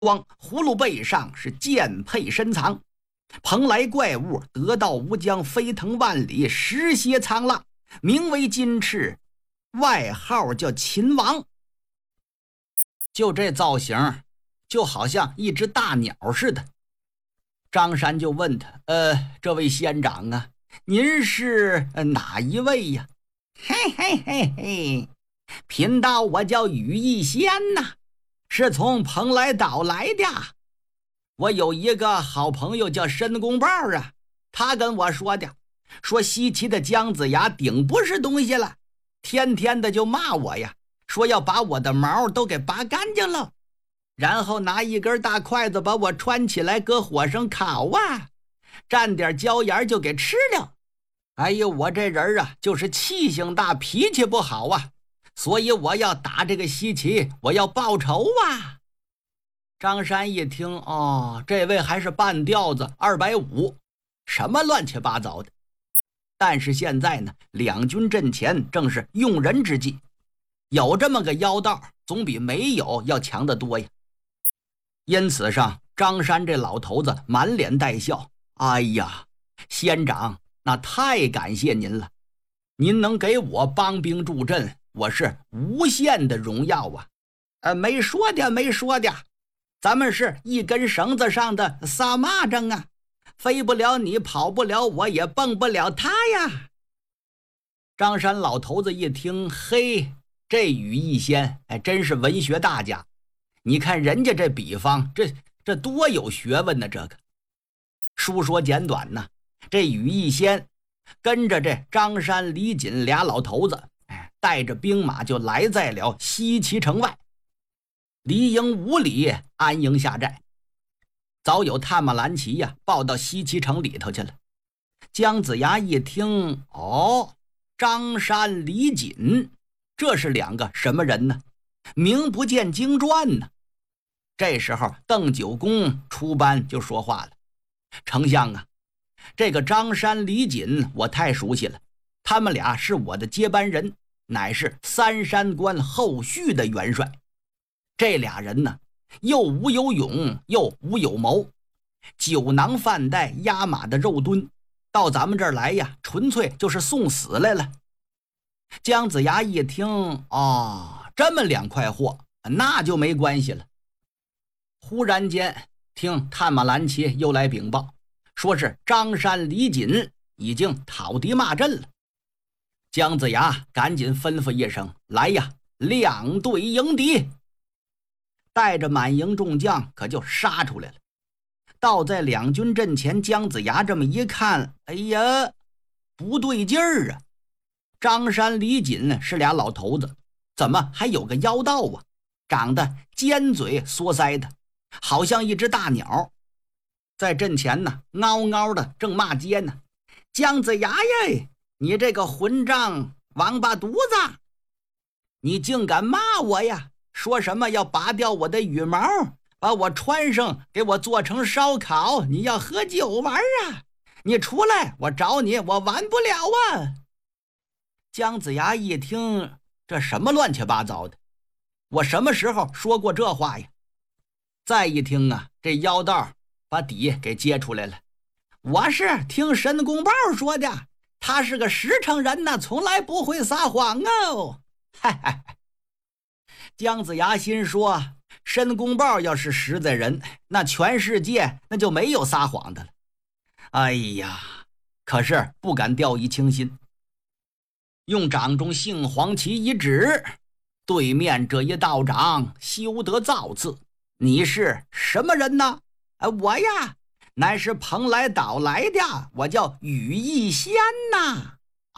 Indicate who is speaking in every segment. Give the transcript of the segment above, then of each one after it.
Speaker 1: 光葫芦背上是剑佩深藏，蓬莱怪物得道无疆，飞腾万里，石蝎苍浪，名为金翅，外号叫秦王。就这造型，就好像一只大鸟似的。张山就问他：这位仙长啊，您是哪一位呀？嘿嘿嘿嘿，贫道我叫羽翼仙呐，是从蓬莱岛来的。我有一个好朋友叫申公豹啊，他跟我说的，说西岐的姜子牙顶不是东西了，天天的就骂我呀，说要把我的毛都给拔干净了，然后拿一根大筷子把我穿起来搁火上烤啊，蘸点椒盐就给吃了。哎呦，我这人啊，就是气性大，脾气不好啊，所以我要打这个西岐，我要报仇啊。张山一听，这位还是半吊子250，什么乱七八糟的。但是现在呢，两军阵前正是用人之际，有这么个妖道，总比没有要强得多呀。因此上，张山这老头子满脸带笑，哎呀，仙长，那太感谢您了，您能给我帮兵助阵，我是无限的荣耀啊。没说的，咱们是一根绳子上的仨蚂蚱啊，飞不了你，跑不了我，也蹦不了他呀。张山老头子一听，嘿，这羽翼仙真是文学大家，你看人家这比方，这多有学问呢。这个书说简短呢，这羽翼仙跟着这张山李锦俩老头子，带着兵马就来在了西岐城外，离营5里，安营下寨。早有探马蓝旗呀报到西岐城里头去了。姜子牙一听，张山李锦，这是两个什么人呢？名不见经传呢。这时候邓九公出班就说话了：丞相啊，这个张山李锦我太熟悉了，他们俩是我的接班人，乃是3山关后续的元帅。这俩人呢，又无有勇，又无有谋，酒囊饭袋，压马的肉墩，到咱们这儿来呀，纯粹就是送死来了。姜子牙一听，这么两块货，那就没关系了。忽然间听探马蓝旗又来禀报，说是张山李锦已经讨敌骂阵了。姜子牙赶紧吩咐一声：来呀，两队迎敌。带着满营众将可就杀出来了。到在两军阵前，姜子牙这么一看，哎呀，不对劲儿啊！张山李锦是俩老头子，怎么还有个妖道啊？长得尖嘴缩腮的，好像一只大鸟，在阵前呢，嗷嗷的正骂街呢。姜子牙呀，你这个混账王八犊子，你竟敢骂我呀！说什么要拔掉我的羽毛，把我穿上，给我做成烧烤，你要喝酒玩啊？你出来，我找你，我完不了啊！姜子牙一听，这什么乱七八糟的，我什么时候说过这话呀？再一听啊，这妖道把底给揭出来了，我是听申公豹说的，他是个实诚人呢，从来不会撒谎哦。嗨嗨，姜子牙心说，申公豹要是实在人，那全世界那就没有撒谎的了。哎呀，可是不敢掉以轻心，用掌中杏黄旗一指，对面这一道长休得造次，你是什么人呢？我呀，乃是蓬莱岛来的，我叫羽翼仙呐。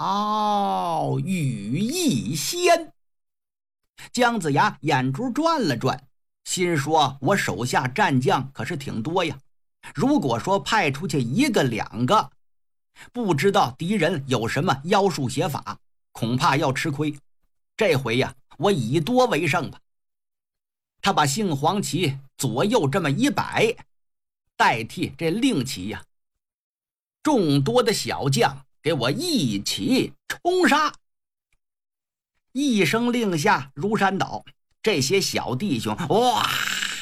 Speaker 1: 羽翼仙。姜子牙眼珠转了转，心说，我手下战将可是挺多呀，如果说派出去1个2个，不知道敌人有什么妖术邪法，恐怕要吃亏。这回呀，我以多为胜吧。他把杏黄旗左右这么一摆，代替这令旗呀，众多的小将给我一起冲杀。一声令下，如山倒，这些小弟兄哇